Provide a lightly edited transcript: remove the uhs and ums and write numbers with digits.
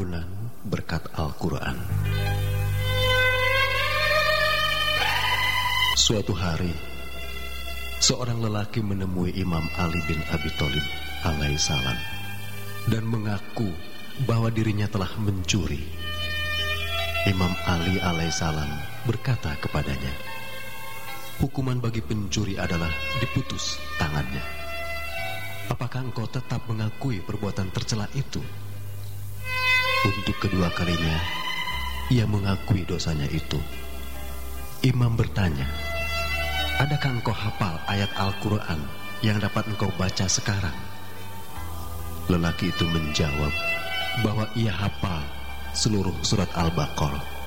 Ambulan berkat Al-Quran. Suatu hari, seorang lelaki menemui Imam Ali bin Abi Thalib alaihissalam dan mengaku bahwa dirinya telah mencuri. Imam Ali alaihissalam berkata kepadanya, "Hukuman bagi pencuri adalah diputus tangannya. Apakah engkau tetap mengakui perbuatan tercela itu?" Untuk kedua kalinya, ia mengakui dosanya itu. Imam bertanya, "Adakah engkau hafal ayat Al-Quran yang dapat engkau baca sekarang?" Lelaki itu menjawab bahwa ia hafal seluruh surat Al-Baqarah.